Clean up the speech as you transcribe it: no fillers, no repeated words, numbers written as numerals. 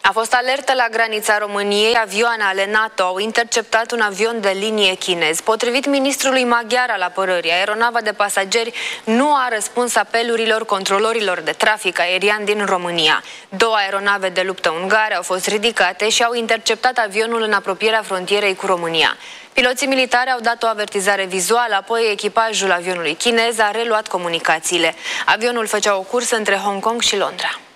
A fost alertă la granița României. Avioane ale NATO au interceptat un avion de linie chinez. Potrivit ministrului maghiar al apărării, aeronava de pasageri nu a răspuns apelurilor controlorilor de trafic aerian din România. Două aeronave de luptă ungare au fost ridicate și au interceptat avionul în apropierea frontierei cu România. Piloții militari au dat o avertizare vizuală, apoi echipajul avionului chinez a reluat comunicațiile. Avionul făcea o cursă între Hong Kong și Londra.